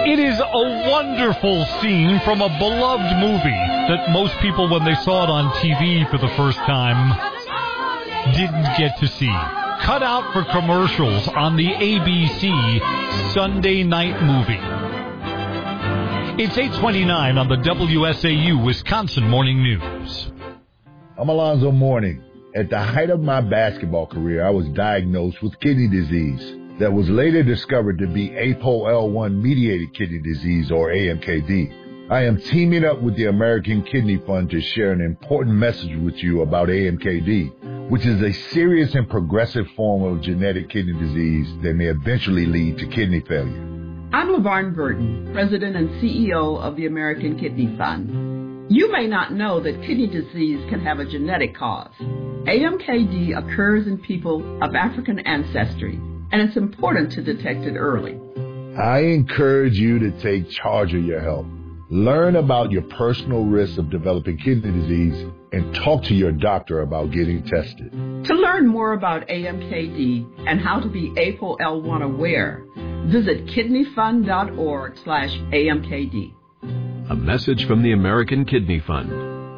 It is a wonderful scene from a beloved movie that most people, when they saw it on TV for the first time, didn't get to see. Cut out for commercials on the ABC Sunday night movie. It's 8:29 on the WSAU Wisconsin Morning News. I'm Alonzo Mourning. At the height of my basketball career, I was diagnosed with kidney disease that was later discovered to be APOL1-mediated kidney disease, or AMKD. I am teaming up with the American Kidney Fund to share an important message with you about AMKD, which is a serious and progressive form of genetic kidney disease that may eventually lead to kidney failure. I'm LaVarn Burton, President and CEO of the American Kidney Fund. You may not know that kidney disease can have a genetic cause. AMKD occurs in people of African ancestry, and it's important to detect it early. I encourage you to take charge of your health. Learn about your personal risks of developing kidney disease and talk to your doctor about getting tested. To learn more about AMKD and how to be APOL1 aware, visit kidneyfund.org/AMKD. A message from the American Kidney Fund.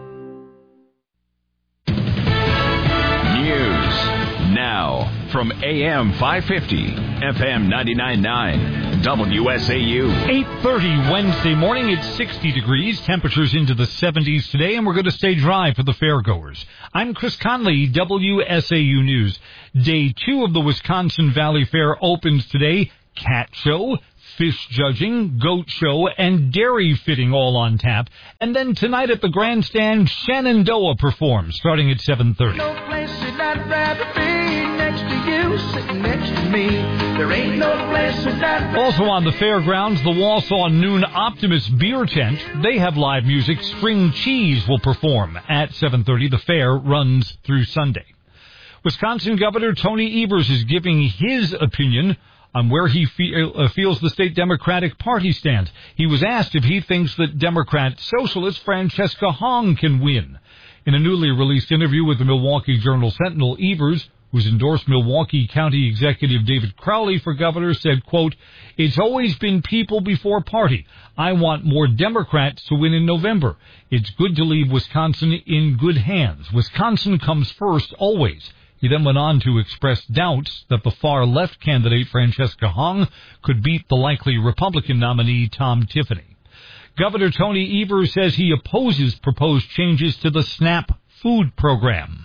News now from AM 550, FM 99.9, WSAU. 8:30 Wednesday morning. It's 60 degrees. Temperatures into the 70s today, and we're going to stay dry for the fairgoers. I'm Chris Conley, WSAU News. Day 2 of the Wisconsin Valley Fair opens today. Cat show, fish judging, goat show, and dairy fitting all on tap. And then tonight at the grandstand, Shenandoah performs, starting at 7:30. No place that I'd rather be next to you, sitting next to me. There ain't no place that I'd... Also on the fairgrounds, the Wausau Noon Optimist Beer Tent. They have live music. String Cheese will perform at 7:30. The fair runs through Sunday. Wisconsin Governor Tony Evers is giving his opinion on where he feels the state Democratic Party stands. He was asked if he thinks that Democrat socialist Francesca Hong can win. In a newly released interview with the Milwaukee Journal-Sentinel, Evers, who's endorsed Milwaukee County Executive David Crowley for governor, said, quote, "It's always been people before party. I want more Democrats to win in November. It's good to leave Wisconsin in good hands. Wisconsin comes first always." He then went on to express doubts that the far-left candidate, Francesca Hong, could beat the likely Republican nominee, Tom Tiffany. Governor Tony Evers says he opposes proposed changes to the SNAP food program.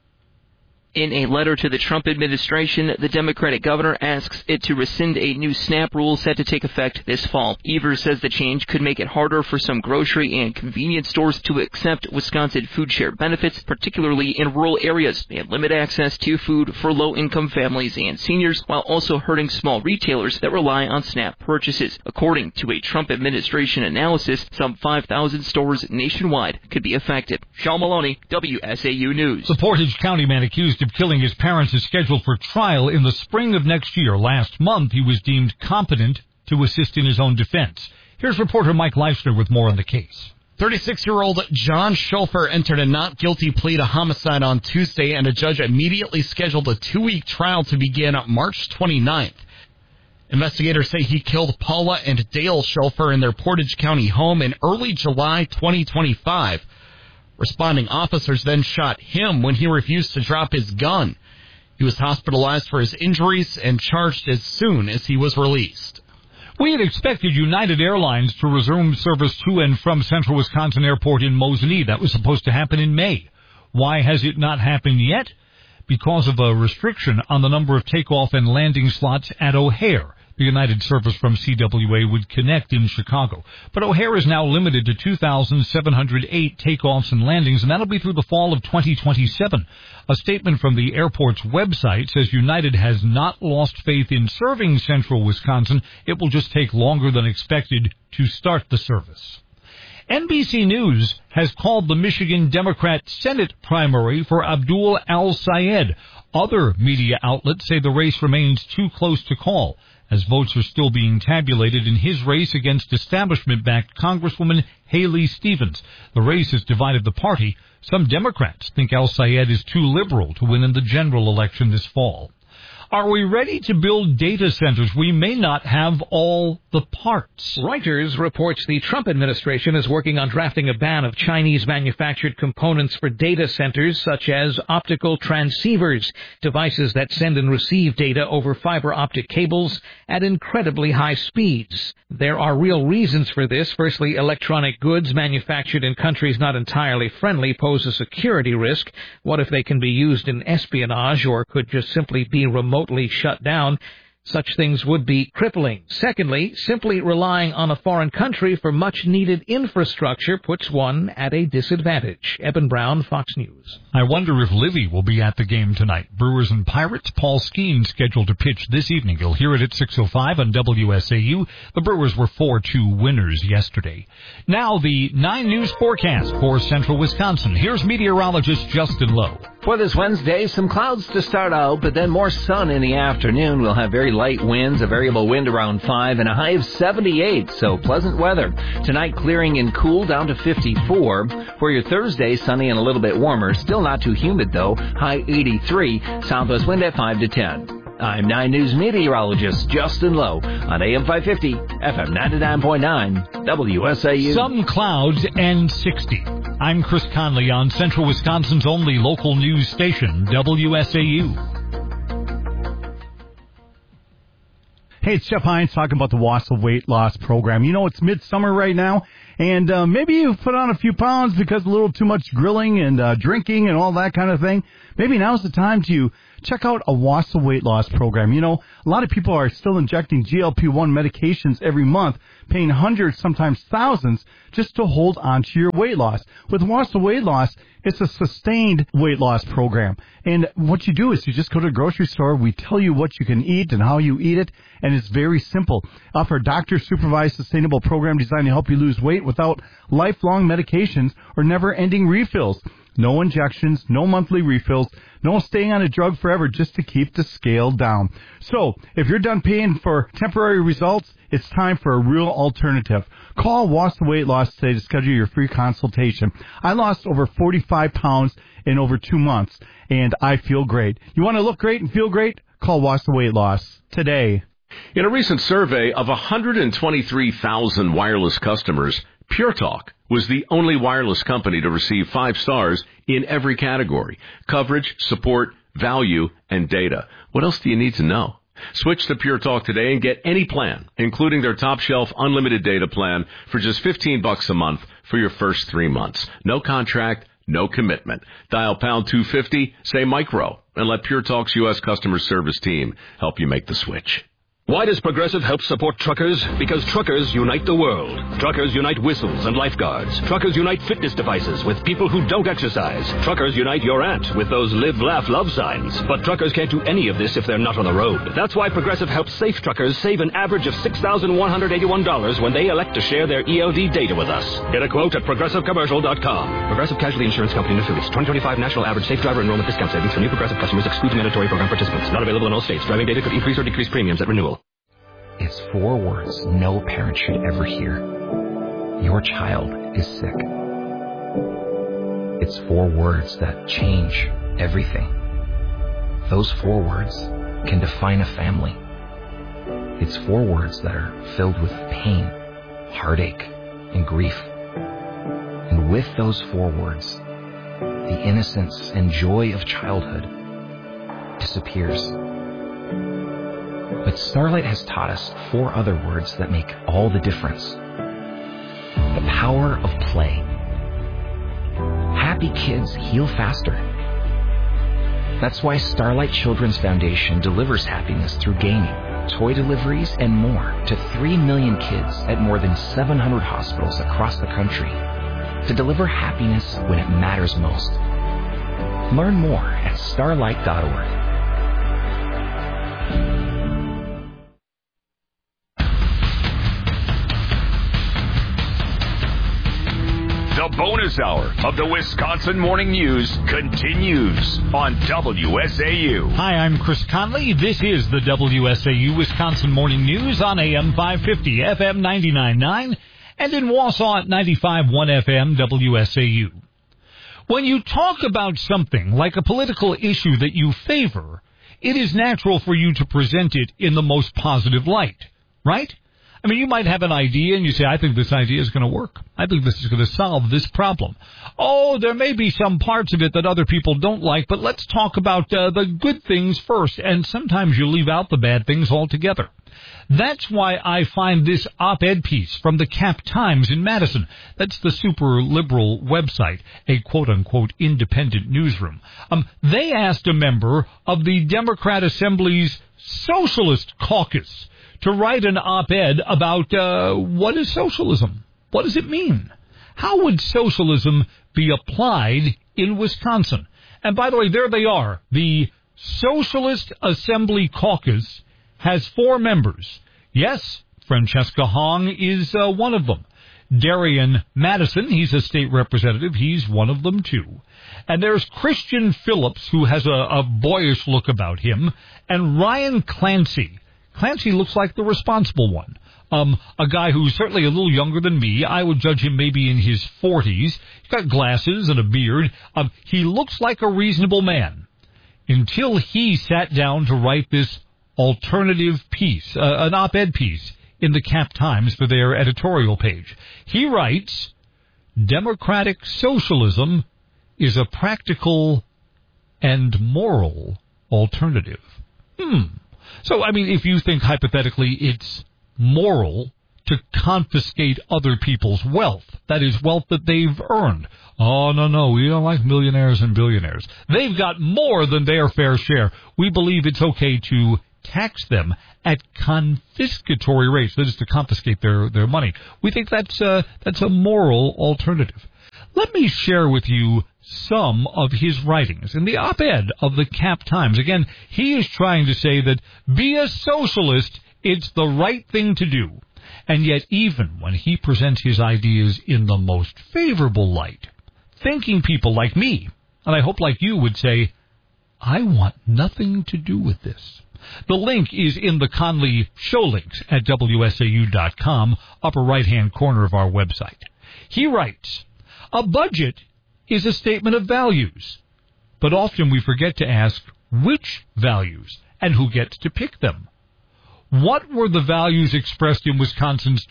In a letter to the Trump administration, the Democratic governor asks it to rescind a new SNAP rule set to take effect this fall. Evers says the change could make it harder for some grocery and convenience stores to accept Wisconsin food share benefits, particularly in rural areas, and limit access to food for low-income families and seniors, while also hurting small retailers that rely on SNAP purchases. According to a Trump administration analysis, some 5,000 stores nationwide could be affected. Sean Maloney, WSAU News. The Portage County man accused of killing his parents is scheduled for trial in the spring of next year. Last month, he was deemed competent to assist in his own defense. Here's reporter Mike Leifner with more on the case. 36-year-old John Schulfer entered a not guilty plea to homicide on Tuesday, and a judge immediately scheduled a 2-week trial to begin March 29th. Investigators say he killed Paula and Dale Schulfer in their Portage County home in early July 2025. Responding officers then shot him when he refused to drop his gun. He was hospitalized for his injuries and charged as soon as he was released. We had expected United Airlines to resume service to and from Central Wisconsin Airport in Mosinee. That was supposed to happen in May. Why has it not happened yet? Because of a restriction on the number of takeoff and landing slots at O'Hare. The United service from CWA would connect in Chicago. But O'Hare is now limited to 2,708 takeoffs and landings, and that'll be through the fall of 2027. A statement from the airport's website says United has not lost faith in serving Central Wisconsin. It will just take longer than expected to start the service. NBC News has called the Michigan Democrat Senate primary for Abdul al-Sayed. Other media outlets say the race remains too close to call, as votes are still being tabulated in his race against establishment-backed Congresswoman Haley Stevens. The race has divided the party. Some Democrats think al-Sayed is too liberal to win in the general election this fall. Are we ready to build data centers? We may not have all the parts. Reuters reports the Trump administration is working on drafting a ban of Chinese-manufactured components for data centers, such as optical transceivers, devices that send and receive data over fiber optic cables at incredibly high speeds. There are real reasons for this. Firstly, electronic goods manufactured in countries not entirely friendly pose a security risk. What if they can be used in espionage or could just simply be remotely shut down? Such things would be crippling. Secondly, simply relying on a foreign country for much-needed infrastructure puts one at a disadvantage. Eben Brown, Fox News. I wonder if Livy will be at the game tonight. Brewers and Pirates. Paul Skeen scheduled to pitch this evening. You'll hear it at 6:05 on WSAU. The Brewers were 4-2 winners yesterday. Now the 9 News forecast for central Wisconsin. Here's meteorologist Justin Lowe. For this Wednesday, some clouds to start out, but then more sun in the afternoon. We'll have very light winds, a variable wind around 5, and a high of 78, so pleasant weather. Tonight, clearing and cool down to 54. For your Thursday, sunny and a little bit warmer. Still not too humid, though. High 83, southwest wind at 5 to 10. I'm 9 News meteorologist Justin Lowe on AM 550, FM 99.9, WSAU. Some clouds and 60. I'm Chris Conley on Central Wisconsin's only local news station, WSAU. Hey, it's Jeff Hines talking about the Wausau Weight Loss Program. You know, it's midsummer right now, and maybe you've put on a few pounds because a little too much grilling and drinking and all that kind of thing. Maybe now's the time to check out a Wausau Weight Loss Program. You know, a lot of people are still injecting GLP-1 medications every month, paying hundreds, sometimes thousands, just to hold on to your weight loss. With Wausau Weight Loss, it's a sustained weight loss program. And what you do is you just go to the grocery store. We tell you what you can eat and how you eat it. And it's very simple. Offer a doctor-supervised sustainable program designed to help you lose weight without lifelong medications or never-ending refills. No injections, no monthly refills, no staying on a drug forever just to keep the scale down. So, if you're done paying for temporary results, it's time for a real alternative. Call Wausau Weight Loss today to schedule your free consultation. I lost over 45 pounds in over 2 months, and I feel great. You want to look great and feel great? Call Wausau Weight Loss today. In a recent survey of 123,000 wireless customers, Pure Talk was the only wireless company to receive 5 stars in every category: coverage, support, value, and data. What else do you need to know? Switch to Pure Talk today and get any plan, including their top shelf unlimited data plan, for just $15 a month for your first 3 months. No contract, no commitment. Dial pound 250, say micro, and let Pure Talk's U.S. customer service team help you make the switch. Why does Progressive help support truckers? Because truckers unite the world. Truckers unite whistles and lifeguards. Truckers unite fitness devices with people who don't exercise. Truckers unite your aunt with those live, laugh, love signs. But truckers can't do any of this if they're not on the road. That's why Progressive helps safe truckers save an average of $6,181 when they elect to share their ELD data with us. Get a quote at ProgressiveCommercial.com. Progressive Casualty Insurance Company and Affiliates. 2025 National Average Safe Driver Enrollment Discount Savings for new Progressive customers excludes mandatory program participants. Not available in all states. Driving data could increase or decrease premiums at renewal. It's 4 words no parent should ever hear. Your child is sick. It's 4 words that change everything. Those 4 words can define a family. It's 4 words that are filled with pain, heartache, and grief. And with those 4 words, the innocence and joy of childhood disappears. But Starlight has taught us 4 other words that make all the difference. The power of play. Happy kids heal faster. That's why Starlight Children's Foundation delivers happiness through gaming, toy deliveries, and more to 3 million kids at more than 700 hospitals across the country to deliver happiness when it matters most. Learn more at starlight.org. The bonus hour of the Wisconsin Morning News continues on WSAU. Hi, I'm Chris Conley. This is the WSAU Wisconsin Morning News on AM 550, FM 99.9, and in Wausau at 95.1 FM WSAU. When you talk about something like a political issue that you favor, it is natural for you to present it in the most positive light, right? I mean, you might have an idea and you say, I think this idea is going to work. I think this is going to solve this problem. Oh, there may be some parts of it that other people don't like, but let's talk about the good things first. And sometimes you leave out the bad things altogether. That's why I find this op-ed piece from the Cap Times in Madison, that's the super liberal website, a quote-unquote independent newsroom. They asked a member of the Democrat Assembly's Socialist Caucus to write an op-ed about what is socialism? What does it mean? How would socialism be applied in Wisconsin? And by the way, there they are. The Socialist Assembly Caucus has 4 members. Yes, Francesca Hong is one of them. Darian Madison, he's a state representative. He's one of them, too. And there's Christian Phillips, who has a boyish look about him, and Ryan Clancy. Clancy looks like the responsible one. A guy who's certainly a little younger than me. I would judge him maybe in his 40s. He's got glasses and a beard. He looks like a reasonable man. Until he sat down to write this alternative piece, an op-ed piece, in the Cap Times for their editorial page. He writes, Democratic socialism is a practical and moral alternative. So, I mean, if you think hypothetically it's moral to confiscate other people's wealth, that is wealth that they've earned. Oh, no, we don't like millionaires and billionaires. They've got more than their fair share. We believe it's okay to tax them at confiscatory rates, that is to confiscate their money. We think that's a moral alternative. Let me share with you some of his writings in the op-ed of the Cap Times. Again, he is trying to say that be a socialist, it's the right thing to do. And yet, even when he presents his ideas in the most favorable light, thinking people like me, and I hope like you, would say, I want nothing to do with this. The link is in the Conley show links at WSAU.com, upper right-hand corner of our website. He writes, a budget is a statement of values, but often we forget to ask which values and who gets to pick them. What were the values expressed in Wisconsin's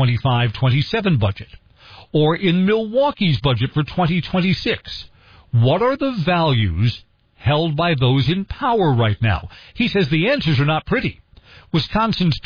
2025-27 budget, or in Milwaukee's budget for 2026? What are the values held by those in power right now? He says the answers are not pretty. Wisconsin's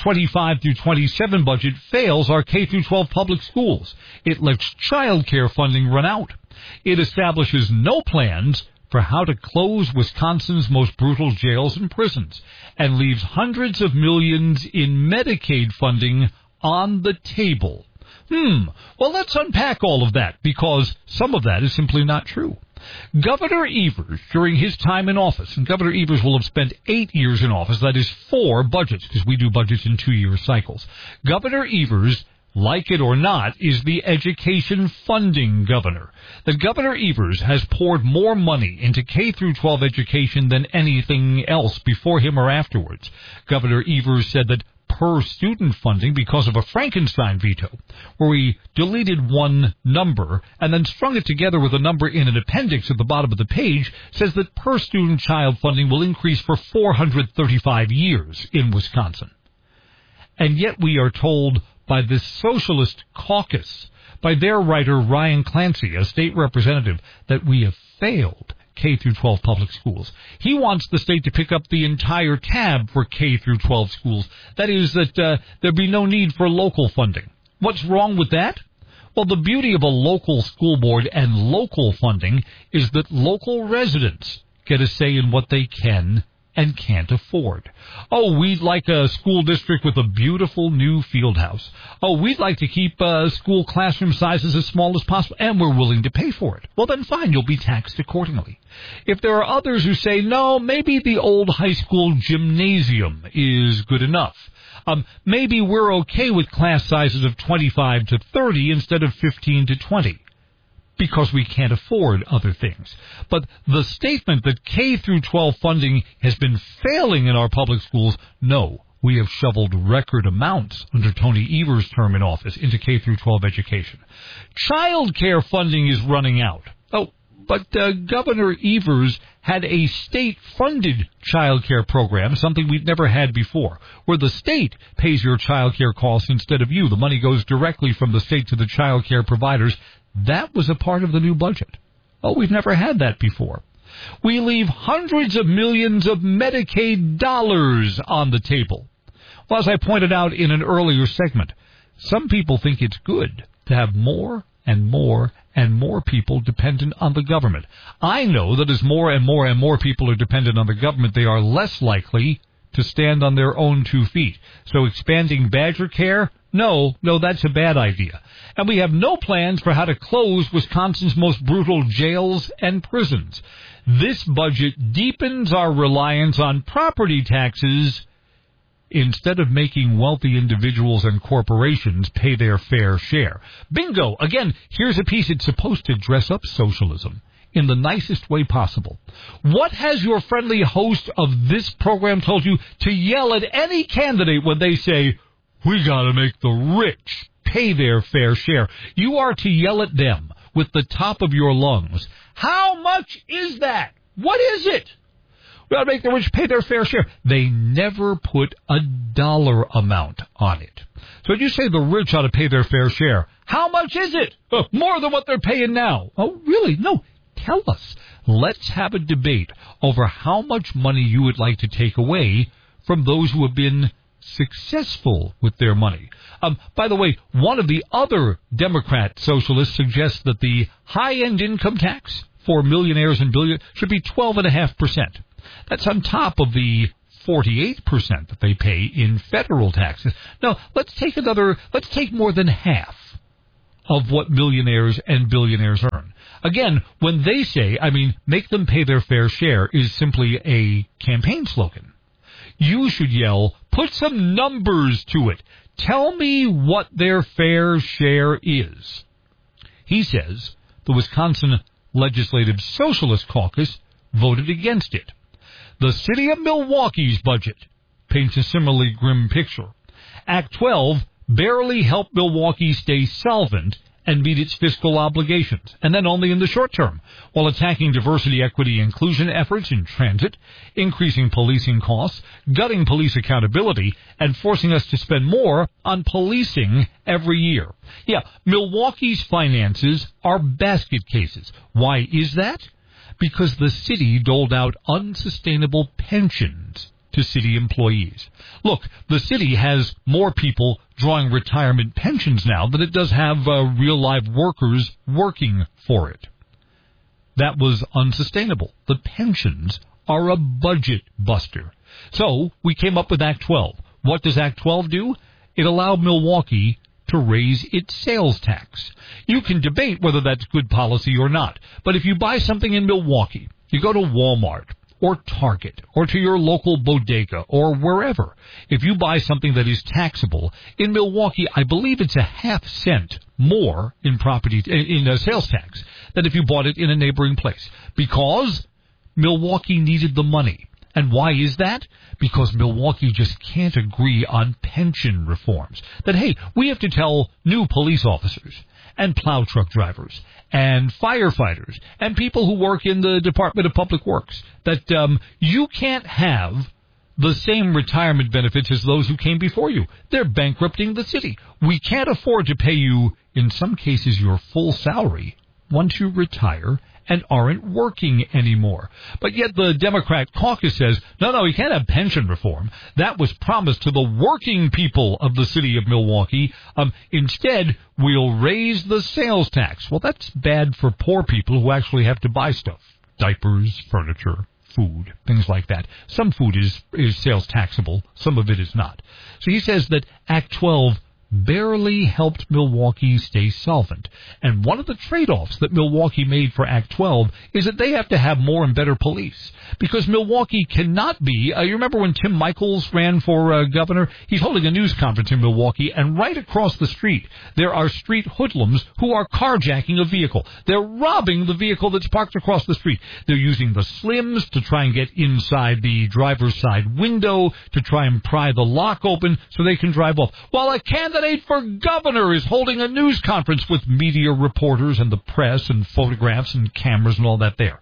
25-27 budget fails our K-12 public schools. It lets child care funding run out. It establishes no plans for how to close Wisconsin's most brutal jails and prisons, and leaves hundreds of millions in Medicaid funding on the table. Well, let's unpack all of that, because some of that is simply not true. Governor Evers, during his time in office, and Governor Evers will have spent 8 years in office, that is 4 budgets, because we do budgets in 2-year cycles. Governor Evers, like it or not, is the education funding governor. That Governor Evers has poured more money into K-12 education than anything else before him or afterwards. Governor Evers said that per student funding, because of a Frankenstein veto, where he deleted one number and then strung it together with a number in an appendix at the bottom of the page, says that per student child funding will increase for 435 years in Wisconsin. And yet we are told by this Socialist Caucus, by their writer Ryan Clancy, a state representative, that we have failed K-12 public schools. He wants the state to pick up the entire tab for K-12 schools. That is, that there be no need for local funding. What's wrong with that? Well, the beauty of a local school board and local funding is that local residents get a say in what they can and can't afford. Oh, we'd like a school district with a beautiful new field house. Oh, we'd like to keep school classroom sizes as small as possible, and we're willing to pay for it. Well, then fine, you'll be taxed accordingly. If there are others who say, no, maybe the old high school gymnasium is good enough. Maybe we're okay with class sizes of 25 to 30 instead of 15 to 20. Because we can't afford other things. But the statement that K-12 funding has been failing in our public schools, no, we have shoveled record amounts under Tony Evers' term in office into K-12 education. Child care funding is running out. Oh, But Governor Evers had a state-funded child care program, something we've never had before, where the state pays your child care costs instead of you. The money goes directly from the state to the child care providers. That was a part of the new budget. Oh, we've never had that before. We leave hundreds of millions of Medicaid dollars on the table. Well, as I pointed out in an earlier segment, some people think it's good to have more and more and more people dependent on the government. I know that as more and more and more people are dependent on the government, they are less likely to stand on their own 2 feet. So expanding Badger Care? No, that's a bad idea. And we have no plans for how to close Wisconsin's most brutal jails and prisons. This budget deepens our reliance on property taxes instead of making wealthy individuals and corporations pay their fair share. Bingo! Again, here's a piece that's supposed to dress up socialism in the nicest way possible. What has your friendly host of this program told you to yell at any candidate when they say, we gotta make the rich pay their fair share? You are to yell at them with the top of your lungs. How much is that? What is it? We gotta make the rich pay their fair share. They never put a dollar amount on it. So you say the rich ought to pay their fair share. How much is it? More than what they're paying now. Oh, really? No. Tell us. Let's have a debate over how much money you would like to take away from those who have been successful with their money. By the way, one of the other Democrat socialists suggests that the high-end income tax for millionaires and billionaires should be 12.5%. That's on top of the 48% that they pay in federal taxes. Now, let's take more than half of what millionaires and billionaires earn. Again, when they say, make them pay their fair share is simply a campaign slogan. You should yell, put some numbers to it. Tell me what their fair share is. He says the Wisconsin Legislative Socialist Caucus voted against it. The city of Milwaukee's budget paints a similarly grim picture. Act 12 barely helped Milwaukee stay solvent and meet its fiscal obligations, and then only in the short term, while attacking diversity, equity, inclusion efforts in transit, increasing policing costs, gutting police accountability, and forcing us to spend more on policing every year. Yeah, Milwaukee's finances are basket cases. Why is that? Because the city doled out unsustainable pensions to city employees. Look, the city has more people drawing retirement pensions now than it does have real live workers working for it. That was unsustainable. The pensions are a budget buster. So we came up with Act 12. What does Act 12 do? It allowed Milwaukee to raise its sales tax. You can debate whether that's good policy or not, but if you buy something in Milwaukee, you go to Walmart or Target or to your local bodega or wherever, if you buy something that is taxable, in Milwaukee, I believe it's a half cent more in sales tax than if you bought it in a neighboring place, because Milwaukee needed the money. And why is that? Because Milwaukee just can't agree on pension reforms. That, hey, we have to tell new police officers and plow truck drivers and firefighters and people who work in the Department of Public Works that you can't have the same retirement benefits as those who came before you. They're bankrupting the city. We can't afford to pay you, in some cases, your full salary once you retire and aren't working anymore. But yet the Democrat caucus says, no, you can't have pension reform. That was promised to the working people of the city of Milwaukee. Instead, we'll raise the sales tax. Well, that's bad for poor people who actually have to buy stuff. Diapers, furniture, food, things like that. Some food is sales taxable. Some of it is not. So he says that Act 12 barely helped Milwaukee stay solvent. And one of the trade-offs that Milwaukee made for Act 12 is that they have to have more and better police. Because Milwaukee cannot be, you remember when Tim Michels ran for governor? He's holding a news conference in Milwaukee, and right across the street, there are street hoodlums who are carjacking a vehicle. They're robbing the vehicle that's parked across the street. They're using the slims to try and get inside the driver's side window, to try and pry the lock open so they can drive off. While a candidate candidate for governor is holding a news conference with media reporters and the press and photographs and cameras and all that there.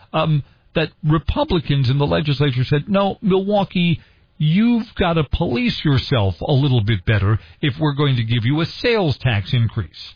That Republicans in the legislature said, no, Milwaukee, you've got to police yourself a little bit better if we're going to give you a sales tax increase.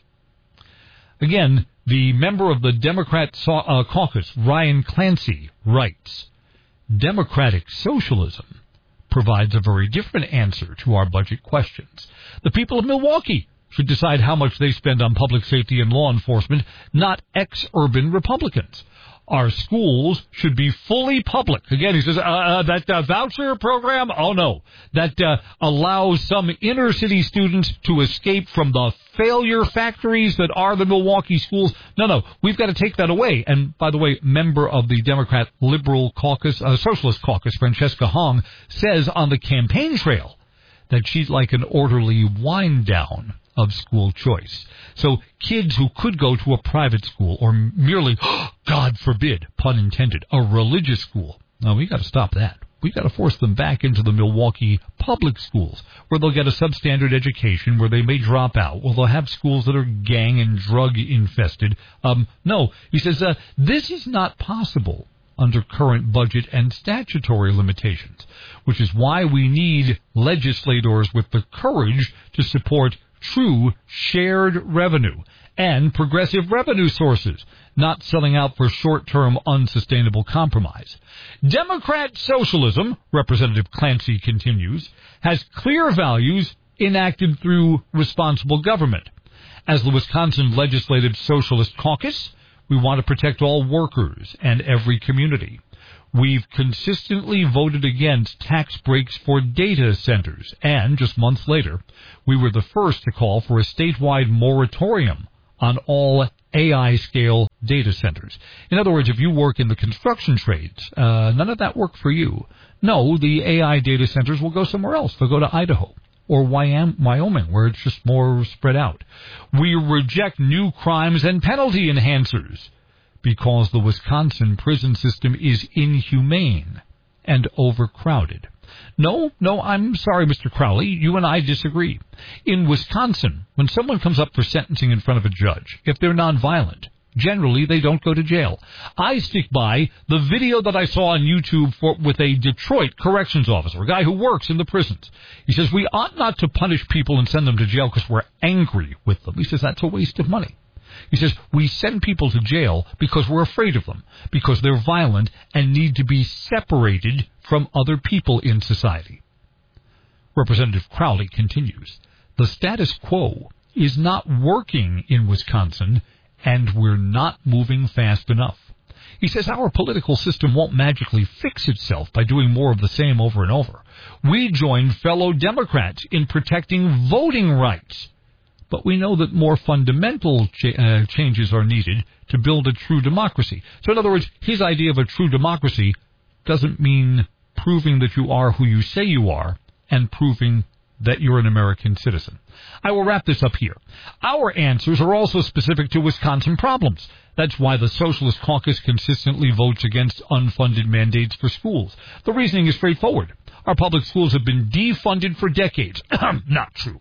Again, the member of the Democrat caucus, Ryan Clancy, writes, Democratic socialism provides a very different answer to our budget questions. The people of Milwaukee should decide how much they spend on public safety and law enforcement, not ex-urban Republicans. Our schools should be fully public. Again, he says, that voucher program, oh no, that allows some inner city students to escape from the failure factories that are the Milwaukee schools. No, we've got to take that away. And by the way, member of the Democrat Liberal Caucus, Socialist Caucus, Francesca Hong, says on the campaign trail that she'd like an orderly wind down of school choice. So kids who could go to a private school or merely, God forbid, pun intended, a religious school. No, we got to stop that. We got to force them back into the Milwaukee public schools where they'll get a substandard education, where they may drop out, where they'll have schools that are gang and drug infested. No, he says, this is not possible under current budget and statutory limitations, which is why we need legislators with the courage to support true shared revenue and progressive revenue sources, not selling out for short-term unsustainable compromise. Democrat socialism, Representative Clancy continues, has clear values enacted through responsible government. As the Wisconsin Legislative Socialist Caucus, we want to protect all workers and every community. We've consistently voted against tax breaks for data centers, and just months later, we were the first to call for a statewide moratorium on all AI-scale data centers. In other words, if you work in the construction trades, none of that work for you. No, the AI data centers will go somewhere else. They'll go to Idaho or Wyoming, where it's just more spread out. We reject new crimes and penalty enhancers because the Wisconsin prison system is inhumane and overcrowded. No, I'm sorry, Mr. Crowley, you and I disagree. In Wisconsin, when someone comes up for sentencing in front of a judge, if they're nonviolent, generally they don't go to jail. I stick by the video that I saw on YouTube with a Detroit corrections officer, a guy who works in the prisons. He says, we ought not to punish people and send them to jail because we're angry with them. He says that's a waste of money. He says, we send people to jail because we're afraid of them, because they're violent and need to be separated from other people in society. Representative Crowley continues, the status quo is not working in Wisconsin, and we're not moving fast enough. He says our political system won't magically fix itself by doing more of the same over and over. We join fellow Democrats in protecting voting rights. But we know that more fundamental changes are needed to build a true democracy. So in other words, his idea of a true democracy doesn't mean proving that you are who you say you are and proving that you're an American citizen. I will wrap this up here. Our answers are also specific to Wisconsin problems. That's why the Socialist Caucus consistently votes against unfunded mandates for schools. The reasoning is straightforward. Our public schools have been defunded for decades. Not true.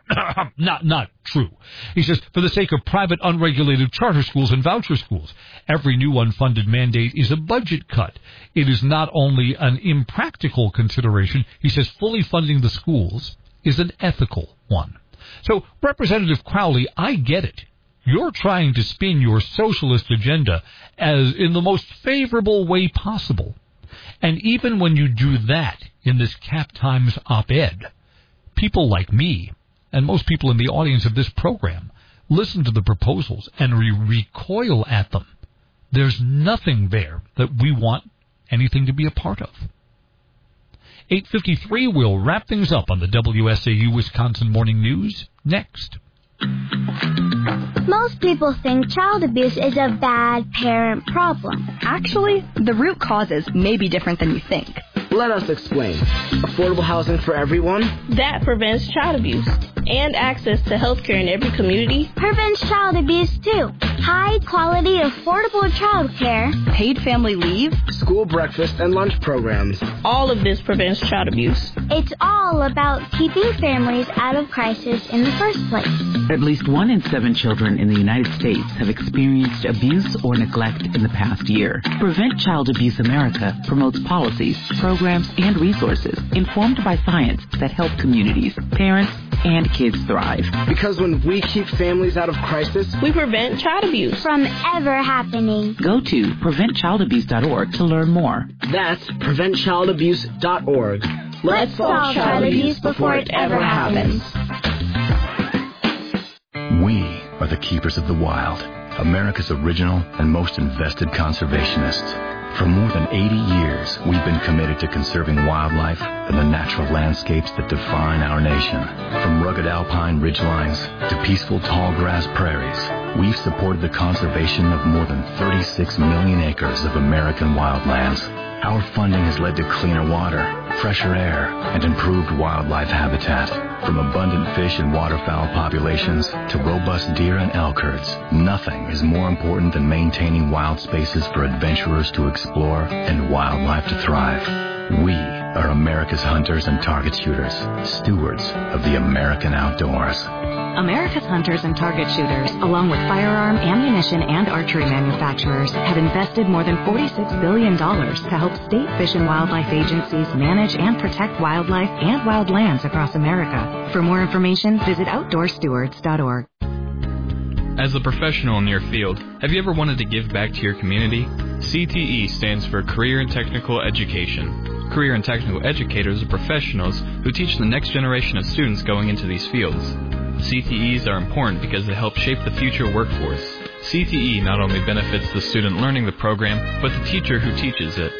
Not true. He says, for the sake of private, unregulated charter schools and voucher schools, every new unfunded mandate is a budget cut. It is not only an impractical consideration, he says fully funding the schools is an ethical one. So, Representative Crowley, I get it. You're trying to spin your socialist agenda as in the most favorable way possible. And even when you do that in this Cap Times op-ed, people like me and most people in the audience of this program listen to the proposals and recoil at them. There's nothing there that we want anything to be a part of. 8:53, we'll wrap things up on the WSAU Wisconsin Morning News next. Most people think child abuse is a bad parent problem. Actually, the root causes may be different than you think. Let us explain. Affordable housing for everyone. That prevents child abuse. And access to health care in every community. Prevents child abuse, too. High quality, affordable child care. Paid family leave. School breakfast and lunch programs. All of this prevents child abuse. It's all about keeping families out of crisis in the first place. At least 1 in 7 children in the United States have experienced abuse or neglect in the past year. Prevent Child Abuse America promotes policies, programs, and resources informed by science that help communities, parents, and kids thrive. Because when we keep families out of crisis, we prevent child abuse from ever happening. Go to preventchildabuse.org to learn more. That's preventchildabuse.org. Let's solve child abuse before it ever happens. We are the keepers of the wild, America's original and most invested conservationists. For more than 80 years, we've been committed to conserving wildlife and the natural landscapes that define our nation. From rugged alpine ridgelines to peaceful tall grass prairies, we've supported the conservation of more than 36 million acres of American wildlands. Our funding has led to cleaner water, fresher air, and improved wildlife habitat. From abundant fish and waterfowl populations to robust deer and elk herds, nothing is more important than maintaining wild spaces for adventurers to explore and wildlife to thrive. We are America's hunters and target shooters, stewards of the American outdoors. America's hunters and target shooters, along with firearm, ammunition, and archery manufacturers, have invested more than $46 billion to help state fish and wildlife agencies manage and protect wildlife and wildlands across America. For more information, visit OutdoorStewards.org. As a professional in your field, have you ever wanted to give back to your community? CTE stands for Career and Technical Education. Career and Technical Educators are professionals who teach the next generation of students going into these fields. CTEs are important because they help shape the future workforce. CTE not only benefits the student learning the program, but the teacher who teaches it.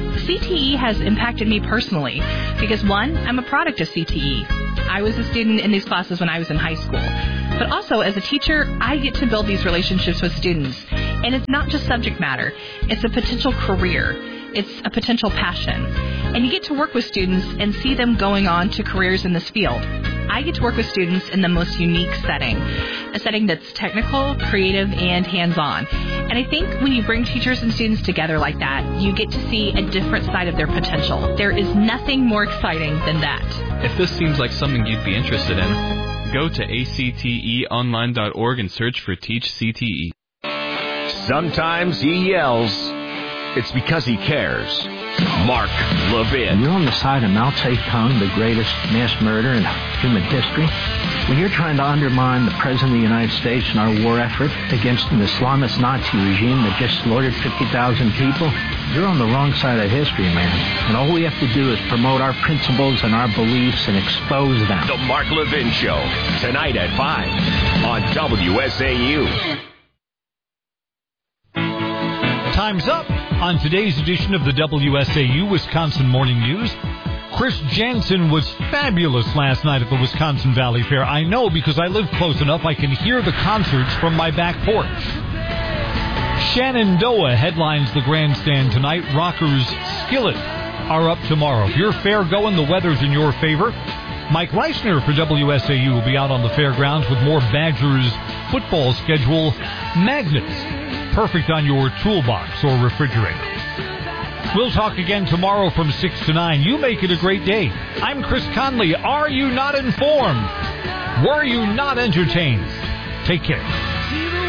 CTE has impacted me personally because, one, I'm a product of CTE. I was a student in these classes when I was in high school. But also, as a teacher, I get to build these relationships with students. And it's not just subject matter. It's a potential career. It's a potential passion. And you get to work with students and see them going on to careers in this field. I get to work with students in the most unique setting, a setting that's technical, creative, and hands-on. And I think when you bring teachers and students together like that, you get to see a different side of their potential. There is nothing more exciting than that. If this seems like something you'd be interested in, go to acteonline.org and search for Teach CTE. Sometimes he yells. It's because he cares. Mark Levin. You're on the side of Mao Zedong, the greatest mass murderer in human history. When you're trying to undermine the President of the United States and our war effort against an Islamist Nazi regime that just slaughtered 50,000 people, you're on the wrong side of history, man. And all we have to do is promote our principles and our beliefs and expose them. The Mark Levin Show, tonight at 5 on WSAU. Time's up on today's edition of the WSAU Wisconsin Morning News. Chris Jansen was fabulous last night at the Wisconsin Valley Fair. I know because I live close enough I can hear the concerts from my back porch. Shenandoah headlines the grandstand tonight. Rockers Skillet are up tomorrow. If you're fair going, the weather's in your favor. Mike Leisner for WSAU will be out on the fairgrounds with more Badgers football schedule magnets. Perfect on your toolbox or refrigerator. We'll talk again tomorrow from 6 to 9. You make it a great day. I'm Chris Conley. Are you not informed? Were you not entertained? Take care.